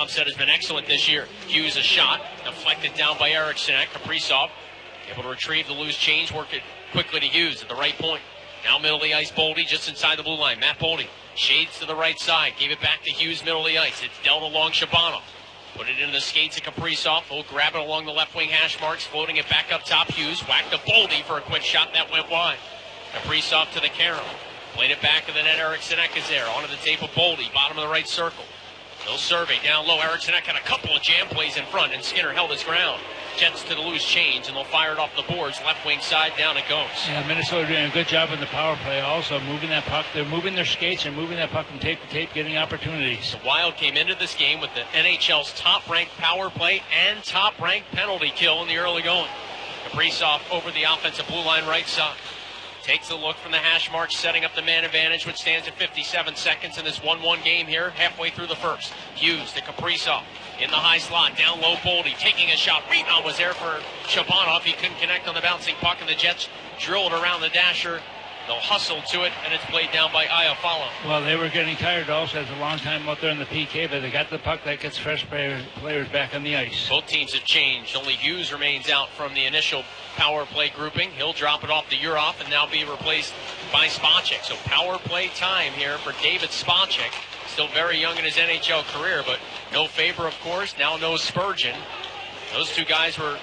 outset has been excellent this year. Hughes a shot, deflected down by Eriksson. Kaprizov able to retrieve the loose change, work it quickly to Hughes at the right point. Now middle of the ice, Boldy just inside the blue line. Matt Boldy shades to the right side, gave it back to Hughes, middle of the ice. It's dealt along Shabanov. Put it into the skates of Kaprizov. He'll grab it along the left wing hash marks, floating it back up top. Hughes whacked to Boldy for a quick shot that went wide. Kaprizov to the Carroll. Played it back to the net. Eriksson is there. Onto the tape of Boldy, bottom of the right circle. No survey down low. Eriksson had a couple of jam plays in front, and Skinner held his ground. Jets to the loose change, and they'll fire it off the boards. Left wing side, down it goes. Yeah, Minnesota doing a good job in the power play also, moving that puck. They're moving their skates and moving that puck from tape to tape, getting opportunities. The Wild came into this game with the NHL's top-ranked power play and top-ranked penalty kill in the early going. Kaprizov over the offensive blue line right side. Takes a look from the hash marks, setting up the man advantage, which stands at 57 seconds in this 1-1 game here, halfway through the first. Hughes to Kaprizov in the high slot, down low Boldy, taking a shot. Rebound was there for Shabanov. He couldn't connect on the bouncing puck, and the Jets drilled around the dasher. They'll hustle to it, and it's played down by Iafallo. Well, they were getting tired also. It's a long time out there in the PK, but they got the puck. That gets fresh players back on the ice. Both teams have changed. Only Hughes remains out from the initial power play grouping. He'll drop it off to Urov and now be replaced by Spacek. So power play time here for David Spacek. Still very young in his NHL career, but no Faber, of course. Now no Spurgeon. Those two guys were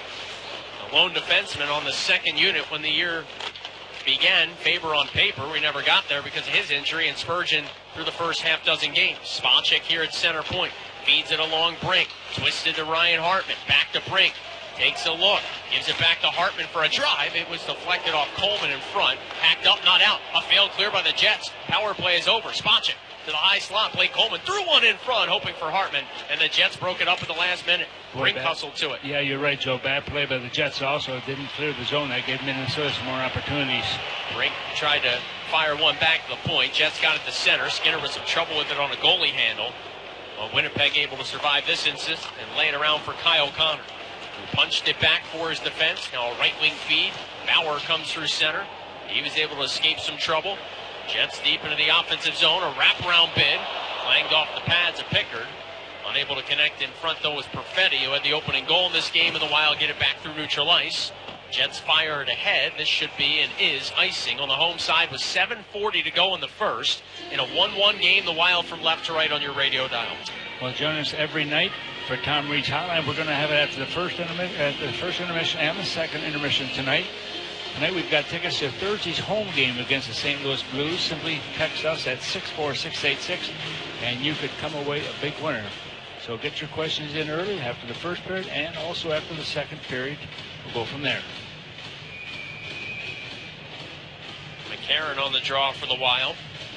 a lone defenseman on the second unit when the year began. Faber on paper, we never got there because of his injury, and Spurgeon through the first half dozen games. Spacek here at center point. Feeds it along Brink. Twisted to Ryan Hartman. Back to Brink. Takes a look. Gives it back to Hartman for a drive. It was deflected off Coleman in front. Hacked up, not out. A failed clear by the Jets. Power play is over. Spacek to the high slot. Played Coleman. Threw one in front, hoping for Hartman. And the Jets broke it up at the last minute. Brink hustled to it. Yeah, you're right, Joe. Bad play by the Jets also. Didn't clear the zone. That gave Minnesota some more opportunities. Brink tried to fire one back to the point. Jets got it to center. Skinner with some trouble with it on a goalie handle. Well, Winnipeg able to survive this instance and lay it around for Kyle Connor, who punched it back for his defense. Now a right wing feed. Bauer comes through center. He was able to escape some trouble. Jets deep into the offensive zone. A wraparound bid. Clanged off the pads of Pickard. Unable to connect in front, though, was Perfetti, who had the opening goal in this game, and the Wild get it back through neutral ice. Jets fire it ahead. This should be and is icing on the home side with 7:40 to go in the first. In a 1-1 game, the Wild from left to right on your radio dial. Well, join us every night for Tom Reed's Hotline. We're going to have it after the first intermission and the second intermission tonight. Tonight we've got tickets to Thursday's home game against the St. Louis Blues. Simply text us at 64686, and you could come away a big winner. So get your questions in early after the first period and also after the second period. We'll go from there. McCarron on the draw for the Wild.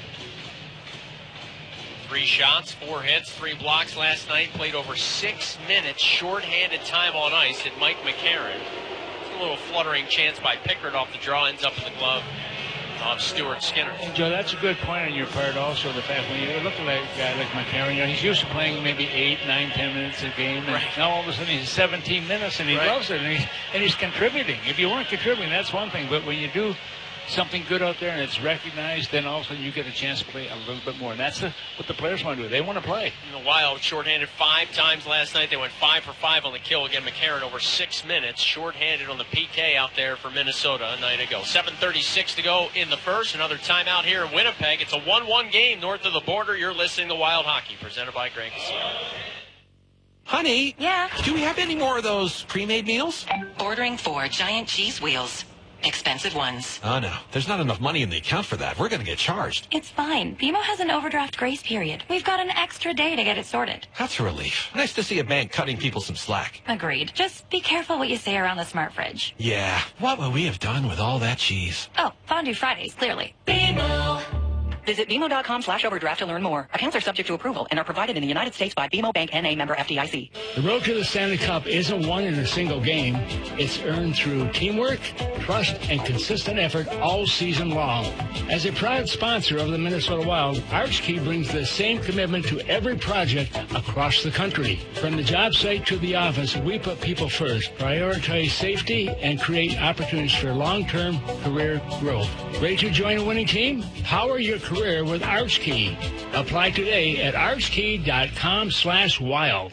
3 shots, 4 hits, 3 blocks last night. Played over 6 minutes shorthanded time on ice at Mike McCarron. A little fluttering chance by Pickard off the draw, ends up in the glove of Stuart Skinner. Joe, that's a good point on your part also, the fact when you look at a guy like McCarron, he's used to playing maybe 8, 9, 10 minutes a game, and now all of a sudden he's 17 minutes and he loves it, and he's contributing. If you weren't contributing, that's one thing, but when you do something good out there and it's recognized, then all of a sudden you get a chance to play a little bit more. And that's what the players want to do. They want to play. And the Wild shorthanded 5 times last night. They went 5 for 5 on the kill. Again, McCarron over 6 minutes. Shorthanded on the PK out there for Minnesota a night ago. 7:36 to go in the first. Another timeout here in Winnipeg. It's a 1-1 game north of the border. You're listening to Wild Hockey, presented by Greg Casino. Honey. Yeah? Do we have any more of those pre-made meals? Ordering 4 giant cheese wheels. Expensive ones. Oh, no. There's not enough money in the account for that. We're going to get charged. It's fine. BMO has an overdraft grace period. We've got an extra day to get it sorted. That's a relief. Nice to see a bank cutting people some slack. Agreed. Just be careful what you say around the smart fridge. Yeah. What would we have done with all that cheese? Oh, Fondue Fridays, clearly. BMO. Visit BMO.com/overdraft to learn more. Accounts are subject to approval and are provided in the United States by BMO Bank N.A. member FDIC. The road to the Stanley Cup isn't won in a single game. It's earned through teamwork, trust, and consistent effort all season long. As a proud sponsor of the Minnesota Wild, Archkey brings the same commitment to every project across the country. From the job site to the office, we put people first, prioritize safety, and create opportunities for long-term career growth. Ready to join a winning team? Power your career with Archkey. Apply today at archkey.com/wild.